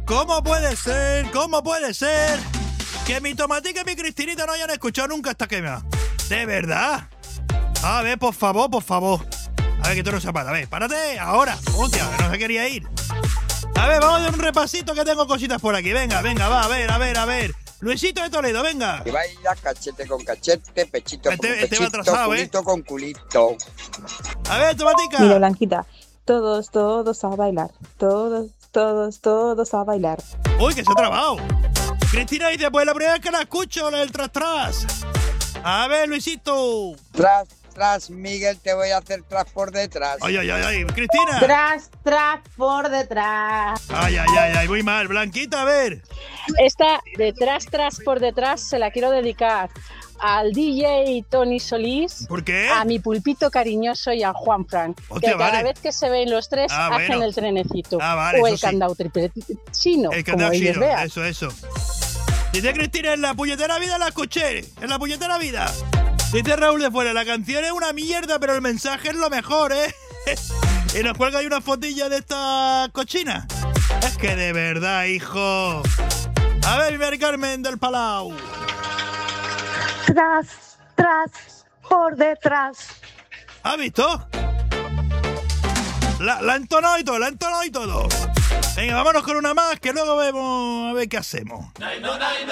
¿Cómo puede ser? ¿Cómo puede ser que mi Tomatica y mi Cristinita no hayan escuchado nunca esta quema? ¿De verdad? A ver, por favor, por favor. A ver, que tú no sepas. A ver, párate, ahora. Hostia, que no se quería ir. A ver, vamos a dar un repasito que tengo cositas por aquí. Venga, venga, va, a ver. Luisito de Toledo, venga. Y baila cachete con cachete, pechito con pechito, va atrasado, culito con culito. A ver, Tomatica. Mira, Blanquita, todos a bailar. Todos a bailar. Uy, que se ha trabado. Cristina dice, pues la primera vez que la escucho, la del tras. A ver, Luisito. Tras, Miguel, te voy a hacer tras por detrás. Ay, Cristina. Tras por detrás. Ay, muy mal. Blanquita, a ver. Esta de tras por detrás se la quiero dedicar al DJ Tony Solís. ¿Por qué? A mi pulpito cariñoso y a Juan Fran. Hostia, que cada vale. vez que se ven los tres hacen bueno. el trenecito. Vale, o el eso sí. candado chino, El como candado ellos chino, vean. eso. Dice Cristina, en la puñetera vida la escuché. En la puñetera vida. Dice Raúl de Fuera, la canción es una mierda, pero el mensaje es lo mejor, ¿eh? Y nos cuelga ahí una fotilla de esta cochina. Es que de verdad, hijo. A ver, Mary Carmen del Palau. Tras, por detrás. ¿Has visto? La ha entonado y todo. Venga, vámonos con una más, que luego vemos a ver qué hacemos.